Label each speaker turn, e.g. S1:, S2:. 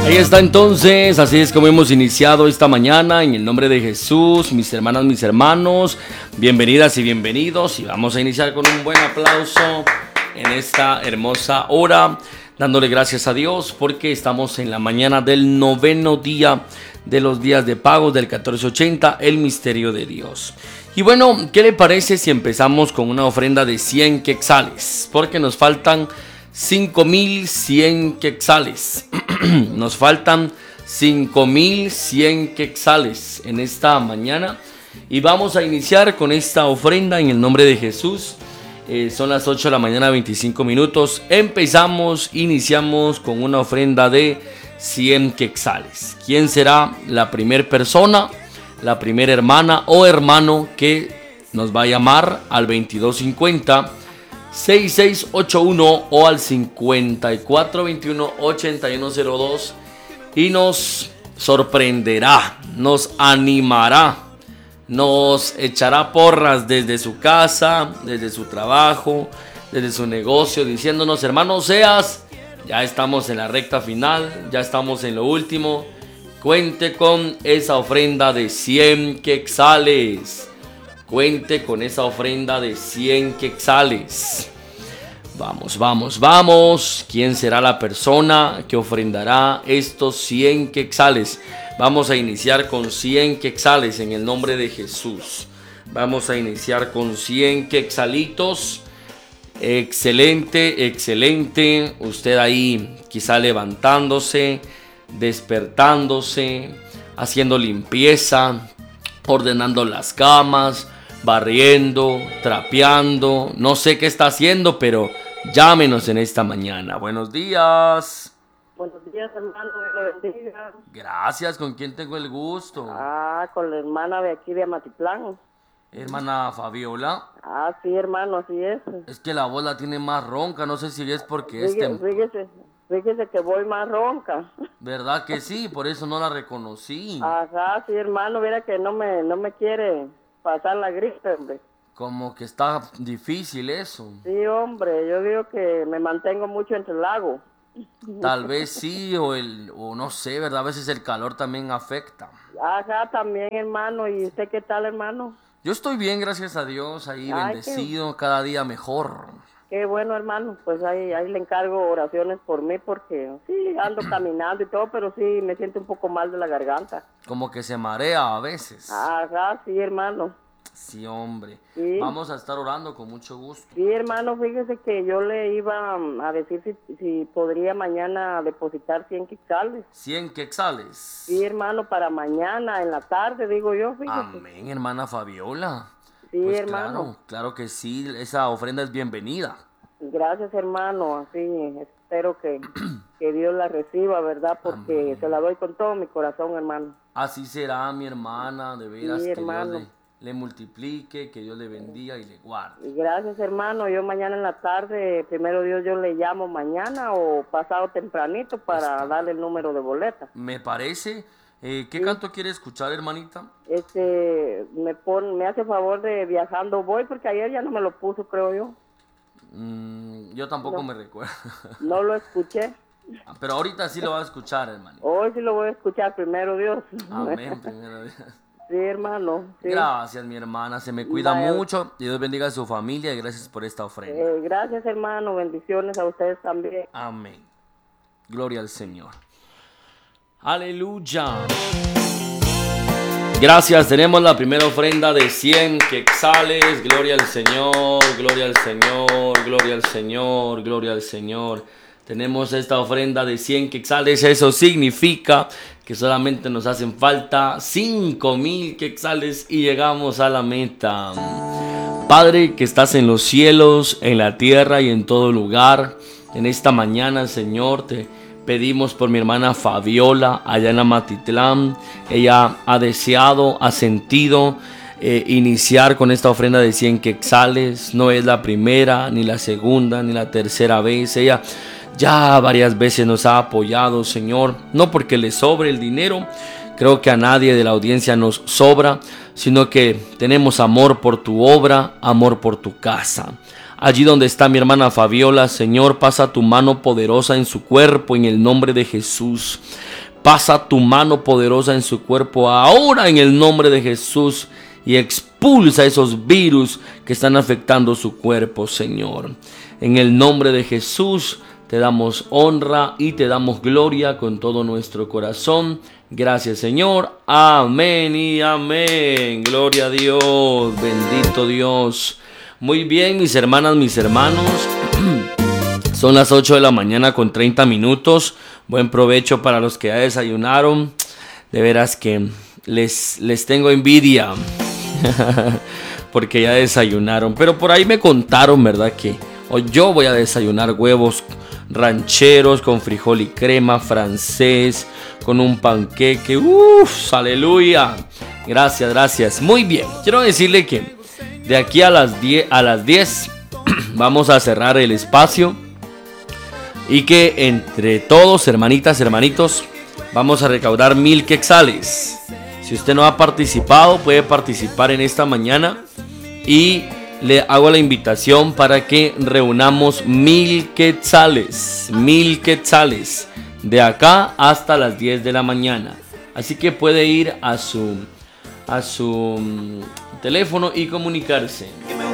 S1: Ahí está entonces, así es como hemos iniciado esta mañana en el nombre de Jesús, mis hermanas, mis hermanos, bienvenidas y bienvenidos, y vamos a iniciar con un buen aplauso en esta hermosa hora, dándole gracias a Dios porque estamos en la mañana del 9º día de los días de pago del 1480, el misterio de Dios. Y bueno, ¿qué le parece si empezamos con una ofrenda de 100 quetzales? Porque nos faltan 5,100 quetzales. Nos faltan 5,100 quetzales en esta mañana. Y vamos a iniciar con esta ofrenda en el nombre de Jesús. Son las 8 de la mañana, 25 minutos. Iniciamos con una ofrenda de 100 quetzales. ¿Quién será la primera persona, la primera hermana o hermano que nos va a llamar al 2250 6681 o al 5421 8102 y nos sorprenderá, nos animará, nos echará porras desde su casa, desde su trabajo, desde su negocio, diciéndonos: hermano Seas, ya estamos en la recta final, ya estamos en lo último, cuente con esa ofrenda de 100 quetzales. Cuente con esa ofrenda de 100 quetzales. Vamos. ¿Quién será la persona que ofrendará estos 100 quetzales? Vamos a iniciar con 100 quetzales en el nombre de Jesús. Vamos a iniciar con 100 quetzalitos. Excelente. Usted ahí quizá levantándose, despertándose, haciendo limpieza, ordenando las camas, barriendo, trapeando, no sé qué está haciendo, pero llámenos en esta mañana. Buenos días.
S2: Buenos días, hermano, Dios lo bendiga.
S1: Gracias, ¿con quién tengo el gusto?
S2: Con la hermana de aquí de Amatitlán.
S1: Hermana Fabiola.
S2: Sí, hermano, así es.
S1: Es que la voz la tiene más ronca, no sé si es porque
S2: Fíjese que voy más ronca.
S1: ¿Verdad que sí? Por eso no la reconocí.
S2: Ajá, sí, hermano, mira que no me quiere pasar la gripe, hombre.
S1: Como que está difícil eso.
S2: Sí, hombre, yo digo que me mantengo mucho entre el lago.
S1: Tal vez sí, o no sé, ¿verdad? A veces el calor también afecta.
S2: Ajá, también, hermano. ¿Y usted qué tal, hermano?
S1: Yo estoy bien, gracias a Dios, ahí bendecido, cada día mejor.
S2: Qué bueno, hermano, pues ahí le encargo oraciones por mí porque sí, ando caminando y todo, pero sí me siento un poco mal de la garganta.
S1: Como que se marea a veces.
S2: Ajá, sí, hermano.
S1: Sí, hombre.
S2: Sí.
S1: Vamos a estar orando con mucho gusto.
S2: Sí, hermano, fíjese que yo le iba a decir si podría mañana depositar 100 quetzales.
S1: 100 quetzales.
S2: Sí, hermano, para mañana, en la tarde, digo yo, fíjese.
S1: Amén, hermana Fabiola.
S2: Sí,
S1: pues
S2: hermano.
S1: Claro que sí, esa ofrenda es bienvenida.
S2: Gracias, hermano, así espero que Dios la reciba, ¿verdad? Porque amén, se la doy con todo mi corazón, hermano.
S1: Así será, mi hermana, de veras,
S2: sí,
S1: que
S2: hermano.
S1: Dios le multiplique, que Dios le bendiga y le guarde.
S2: Gracias, hermano. Yo mañana en la tarde, primero Dios, yo le llamo mañana o pasado tempranito para darle el número de boleta.
S1: Me parece. ¿Qué canto quiere escuchar, hermanita?
S2: Me hace favor de Viajando Voy, porque ayer ya no me lo puso, creo yo.
S1: Yo tampoco me recuerdo.
S2: No lo escuché.
S1: Pero ahorita sí lo va a escuchar, hermanito.
S2: Hoy sí lo voy a escuchar, primero Dios.
S1: Amén, primero Dios.
S2: Sí, hermano. Sí.
S1: Gracias, mi hermana. Se me cuida mucho. Y Dios bendiga a su familia y gracias por esta ofrenda.
S2: Gracias, hermano. Bendiciones a ustedes también.
S1: Amén. Gloria al Señor. Aleluya. Gracias. Tenemos la primera ofrenda de 100 quetzales. Gloria al Señor. Gloria al Señor. Gloria al Señor. Gloria al Señor. Tenemos esta ofrenda de 100 quetzales. Eso significa que solamente nos hacen falta 5,000 quetzales y llegamos a la meta. Padre que estás en los cielos, en la tierra y en todo lugar, en esta mañana, Señor, te pedimos por mi hermana Fabiola allá en Amatitlán. Ella ha deseado, ha sentido iniciar con esta ofrenda de 100 quetzales. No es la primera, ni la segunda, ni la tercera vez. Ella ya varias veces nos ha apoyado, Señor, no porque le sobre el dinero, creo que a nadie de la audiencia nos sobra, sino que tenemos amor por tu obra, amor por tu casa, Allí donde está mi hermana Fabiola, Señor, pasa tu mano poderosa en su cuerpo en el nombre de Jesús. Pasa tu mano poderosa en su cuerpo ahora en el nombre de Jesús y expulsa esos virus que están afectando su cuerpo, Señor. En el nombre de Jesús te damos honra y te damos gloria con todo nuestro corazón. Gracias, Señor. Amén y amén. Gloria a Dios. Bendito Dios. Muy bien, mis hermanas, mis hermanos. Son las 8 de la mañana con 30 minutos. Buen provecho para los que ya desayunaron. De veras que les tengo envidia. Porque ya desayunaron. Pero por ahí me contaron, ¿verdad? Que hoy yo voy a desayunar huevos rancheros con frijol y crema francés, con un panqueque. ¡Uf! ¡Aleluya! Gracias, gracias. Muy bien. Quiero decirle que de aquí a las 10 vamos a cerrar el espacio. Y que entre todos, hermanitas, hermanitos, vamos a recaudar 1000 quetzales. Si usted no ha participado, puede participar en esta mañana. Y le hago la invitación para que reunamos 1000 quetzales. 1000 quetzales. De acá hasta las 10 de la mañana. Así que puede ir a su teléfono y comunicarse.